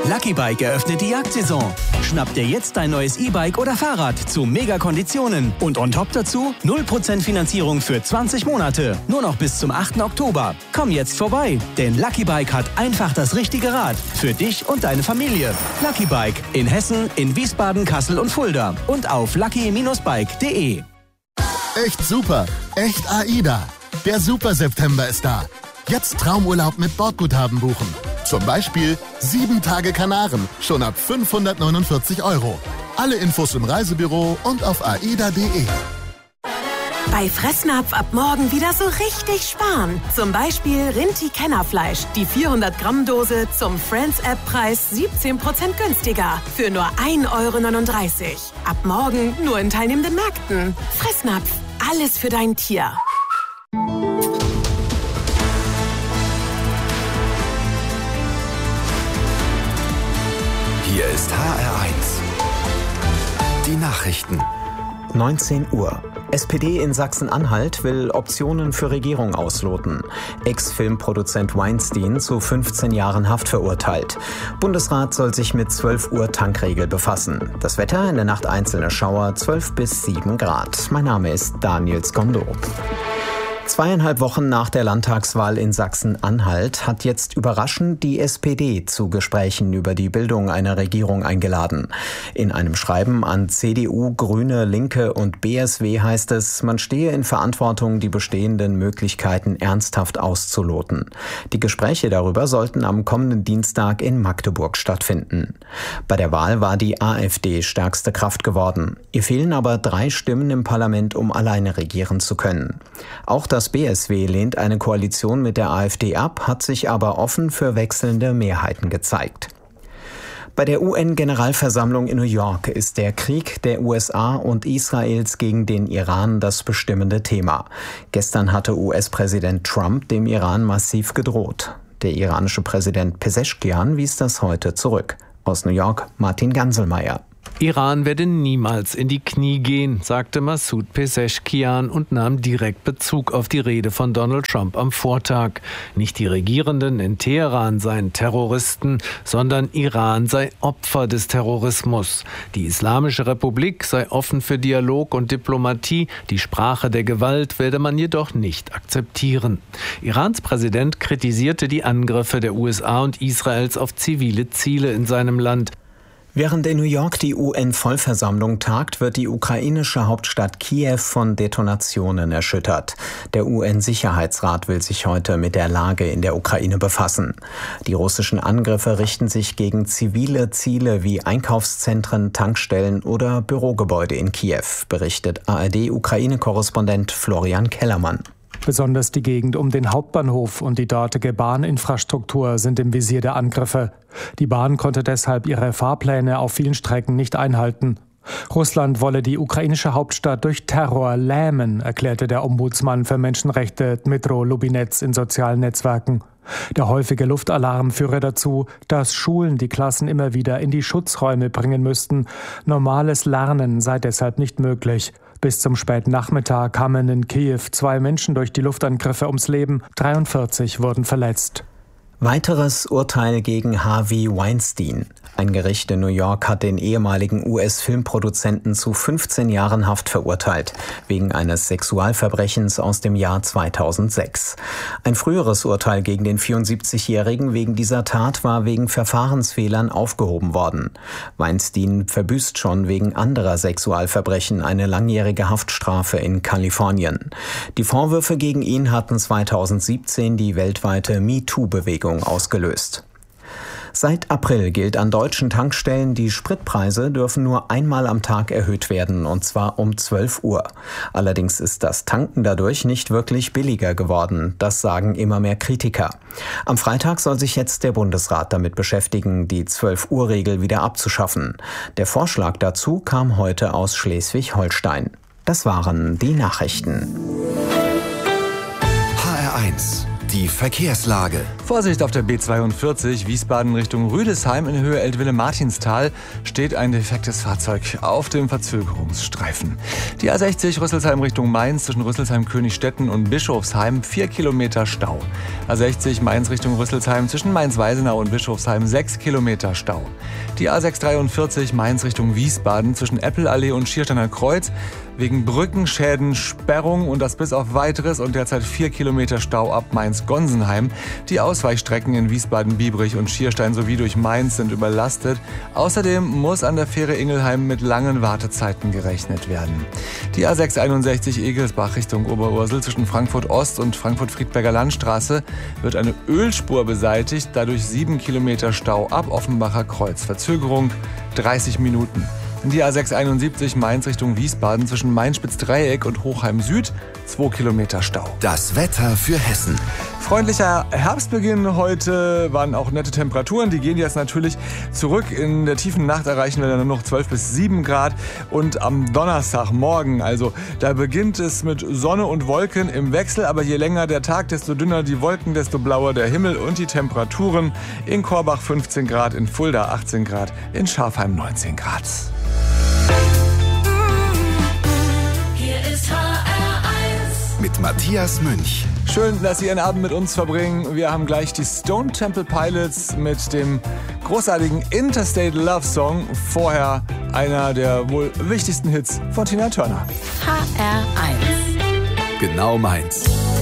Lucky Bike eröffnet die Jagdsaison. Schnapp dir jetzt dein neues E-Bike oder Fahrrad zu Mega-Konditionen. Und on top dazu 0% Finanzierung für 20 Monate. Nur noch bis zum 8. Oktober. Komm jetzt vorbei, denn Lucky Bike hat einfach das richtige Rad. Für dich und deine Familie. Lucky Bike in Hessen, in Wiesbaden, Kassel und Fulda. Und auf lucky-bike.de. Echt super, echt AIDA. Der Super September ist da. Jetzt Traumurlaub mit Bordguthaben buchen. Zum Beispiel 7 Tage Kanaren, schon ab 549 €. Alle Infos im Reisebüro und auf aida.de. Bei Fressnapf ab morgen wieder so richtig sparen. Zum Beispiel Rinti-Kennerfleisch. Die 400-Gramm-Dose zum Friends-App-Preis 17% günstiger. Für nur 1,39 €. Ab morgen nur in teilnehmenden Märkten. Fressnapf. Alles für dein Tier. Hier ist HR1. Die Nachrichten. 19 Uhr. SPD in Sachsen-Anhalt will Optionen für Regierung ausloten. Ex-Filmproduzent Weinstein zu 15 Jahren Haft verurteilt. Bundesrat soll sich mit 12 Uhr Tankregel befassen. Das Wetter, in der Nacht einzelne Schauer, 12 bis 7 Grad. Mein Name ist Daniel Skondo. 2,5 Wochen nach der Landtagswahl in Sachsen-Anhalt hat jetzt überraschend die SPD zu Gesprächen über die Bildung einer Regierung eingeladen. In einem Schreiben an CDU, Grüne, Linke und BSW heißt es, man stehe in Verantwortung, die bestehenden Möglichkeiten ernsthaft auszuloten. Die Gespräche darüber sollten am kommenden Dienstag in Magdeburg stattfinden. Bei der Wahl war die AfD stärkste Kraft geworden. Ihr fehlen aber 3 Stimmen im Parlament, um alleine regieren zu können. Auch das BSW lehnt eine Koalition mit der AfD ab, hat sich aber offen für wechselnde Mehrheiten gezeigt. Bei der UN-Generalversammlung in New York ist der Krieg der USA und Israels gegen den Iran das bestimmende Thema. Gestern hatte US-Präsident Trump dem Iran massiv gedroht. Der iranische Präsident Pezeshkian wies das heute zurück. Aus New York Martin Ganselmeier. Iran werde niemals in die Knie gehen, sagte Masoud Pezeshkian und nahm direkt Bezug auf die Rede von Donald Trump am Vortag. Nicht die Regierenden in Teheran seien Terroristen, sondern Iran sei Opfer des Terrorismus. Die Islamische Republik sei offen für Dialog und Diplomatie, die Sprache der Gewalt werde man jedoch nicht akzeptieren. Irans Präsident kritisierte die Angriffe der USA und Israels auf zivile Ziele in seinem Land. Während in New York die UN-Vollversammlung tagt, wird die ukrainische Hauptstadt Kiew von Detonationen erschüttert. Der UN-Sicherheitsrat will sich heute mit der Lage in der Ukraine befassen. Die russischen Angriffe richten sich gegen zivile Ziele wie Einkaufszentren, Tankstellen oder Bürogebäude in Kiew, berichtet ARD-Ukraine-Korrespondent Florian Kellermann. Besonders die Gegend um den Hauptbahnhof und die dortige Bahninfrastruktur sind im Visier der Angriffe. Die Bahn konnte deshalb ihre Fahrpläne auf vielen Strecken nicht einhalten. Russland wolle die ukrainische Hauptstadt durch Terror lähmen, erklärte der Ombudsmann für Menschenrechte Dmytro Lubinets in sozialen Netzwerken. Der häufige Luftalarm führe dazu, dass Schulen die Klassen immer wieder in die Schutzräume bringen müssten. Normales Lernen sei deshalb nicht möglich. Bis zum späten Nachmittag kamen in Kiew 2 Menschen durch die Luftangriffe ums Leben, 43 wurden verletzt. Weiteres Urteil gegen Harvey Weinstein. Ein Gericht in New York hat den ehemaligen US-Filmproduzenten zu 15 Jahren Haft verurteilt, wegen eines Sexualverbrechens aus dem Jahr 2006. Ein früheres Urteil gegen den 74-Jährigen wegen dieser Tat war wegen Verfahrensfehlern aufgehoben worden. Weinstein verbüßt schon wegen anderer Sexualverbrechen eine langjährige Haftstrafe in Kalifornien. Die Vorwürfe gegen ihn hatten 2017 die weltweite MeToo-Bewegung ausgelöst. Seit April gilt an deutschen Tankstellen, die Spritpreise dürfen nur einmal am Tag erhöht werden, und zwar um 12 Uhr. Allerdings ist das Tanken dadurch nicht wirklich billiger geworden. Das sagen immer mehr Kritiker. Am Freitag soll sich jetzt der Bundesrat damit beschäftigen, die 12-Uhr-Regel wieder abzuschaffen. Der Vorschlag dazu kam heute aus Schleswig-Holstein. Das waren die Nachrichten. HR1 Die Verkehrslage. Vorsicht auf der B42 Wiesbaden Richtung Rüdesheim in Höhe Eltville-Martinstal steht ein defektes Fahrzeug auf dem Verzögerungsstreifen. Die A60 Rüsselsheim Richtung Mainz zwischen Rüsselsheim-Königstetten und Bischofsheim 4 Kilometer Stau. A60 Mainz Richtung Rüsselsheim zwischen Mainz-Weisenau und Bischofsheim 6 Kilometer Stau. Die A643 Mainz Richtung Wiesbaden zwischen Eppelallee und Schiersteiner Kreuz wegen Brückenschäden, Sperrung und das bis auf Weiteres und derzeit 4 Kilometer Stau ab Mainz-Gonsenheim. Die Ausweichstrecken in Wiesbaden-Biebrich und Schierstein sowie durch Mainz sind überlastet. Außerdem muss an der Fähre Ingelheim mit langen Wartezeiten gerechnet werden. Die A661 Egelsbach Richtung Oberursel zwischen Frankfurt Ost und Frankfurt-Friedberger Landstraße wird eine Ölspur beseitigt, dadurch 7 Kilometer Stau ab Offenbacher Kreuz. Verzögerung 30 Minuten. Die A671 Mainz Richtung Wiesbaden zwischen Main-Spitz-Dreieck und Hochheim Süd 2 Kilometer Stau. Das Wetter für Hessen. Freundlicher Herbstbeginn heute, waren auch nette Temperaturen. Die gehen jetzt natürlich zurück. In der tiefen Nacht erreichen wir dann nur noch 12 bis 7 Grad. Und am Donnerstagmorgen, also da beginnt es mit Sonne und Wolken im Wechsel. Aber je länger der Tag, desto dünner die Wolken, desto blauer der Himmel und die Temperaturen. In Korbach 15 Grad, in Fulda 18 Grad, in Schafheim 19 Grad. Hier ist HR1 mit Matthias Münch. Schön, dass Sie Ihren Abend mit uns verbringen. Wir haben gleich die Stone Temple Pilots mit dem großartigen Interstate Love Song. Vorher einer der wohl wichtigsten Hits von Tina Turner. HR1 Genau meins.